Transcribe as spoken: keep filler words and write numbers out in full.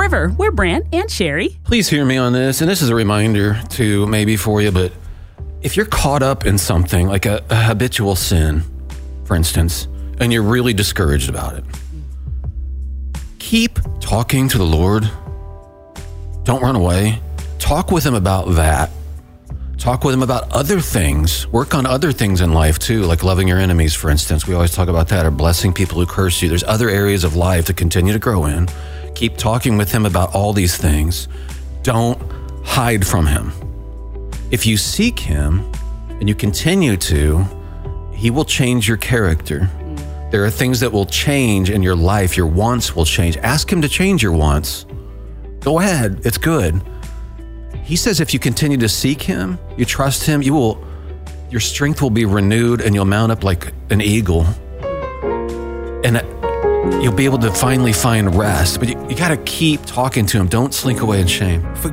Trevor, we're Brant and Sherry. Please hear me on this, and this is a reminder too, maybe for you, but if you're caught up in something like a, a habitual sin, for instance, and you're really discouraged about it, keep talking to the Lord. Don't run away. Talk with him about that. Talk with him about other things. Work on other things in life too, like loving your enemies, for instance. We always talk about that, or blessing people who curse you. There's other areas of life to continue to grow in. Keep talking with him about all these things. Don't hide from him. If you seek him and you continue to, he will change your character. There are things that will change in your life. Your wants will change. Ask him to change your wants. Go ahead. It's good. He says if you continue to seek him, you trust him, you will, your strength will be renewed and you'll mount up like an eagle. And you'll be able to finally find rest. But you, you got to keep talking to him. Don't slink away in shame.